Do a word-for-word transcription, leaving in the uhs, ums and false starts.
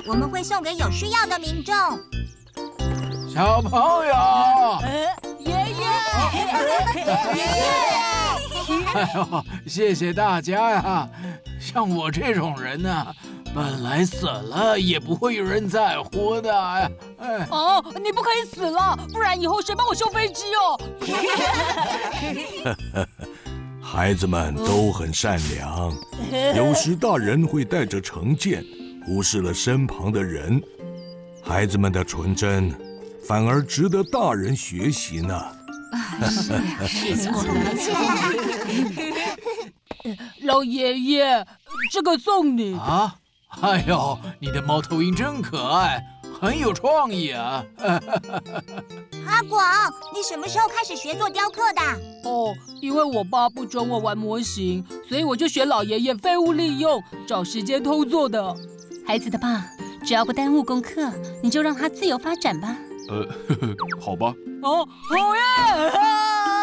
我们会送给有需要的民众。 小朋友， 爷爷，爷爷， 哎呦，谢谢大家呀！像我这种人呢、啊，本来死了也不会有人在乎的。哎， 哦，你不可以死了，不然以后谁帮我修飞机哦？ 孩子们都很善良，有时大人会带着成见，忽视了身旁的人。孩子们的纯真，反而值得大人学习呢。 是呀，没错没错。 老爷爷，这个送你啊！哎呦，你的猫头鹰真可爱，很有创意啊！ 阿广，你什么时候开始学做雕刻的？ 哦，因为我爸不准我玩模型，所以我就学老爷爷废物利用，找时间偷做的。 孩子的爸，只要不耽误功课，你就让他自由发展吧。 呃，呵呵，好吧。 哦，好耶！